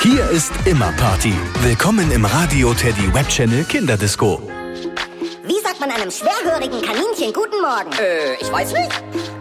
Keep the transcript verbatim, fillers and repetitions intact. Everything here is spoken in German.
Hier ist immer Party. Willkommen im Radio Teddy Webchannel Kinderdisco. Wie sagt man einem schwerhörigen Kaninchen guten Morgen? Äh, ich weiß nicht.